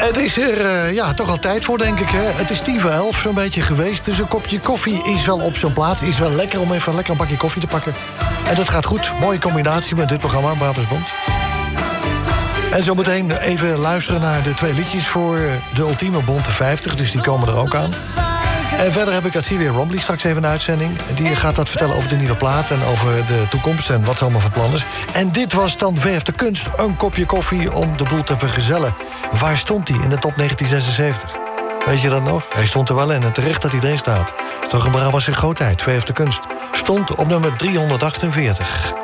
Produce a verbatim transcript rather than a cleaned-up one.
Het is er uh, ja, toch al tijd voor, denk ik. Hè? Het is tien voor elf, zo'n beetje geweest. Dus een kopje koffie is wel op zijn plaats. Is wel lekker om even lekker een bakje koffie te pakken. En dat gaat goed. Mooie combinatie met dit programma, Brabants Bond. En zo meteen even luisteren naar de twee liedjes voor de ultieme Bonte vijftig. Dus die komen er ook aan. En verder heb ik Celia Rombly straks even een uitzending. Die gaat dat vertellen over de nieuwe plaat en over de toekomst en wat ze allemaal van plan is. En dit was dan Verf de Kunst, een kopje koffie om de boel te vergezellen. Waar stond hij in de top negentien zesenzeventig? Weet je dat nog? Hij stond er wel in en terecht dat hij erin staat. Toch een Brabantse grootheid, Verf de Kunst. Stond op nummer driehonderdachtenveertig.